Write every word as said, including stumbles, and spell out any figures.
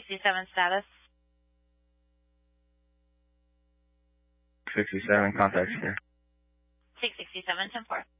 sixty-seven status. sixty-seven, contact here. six sixty-seven, ten four.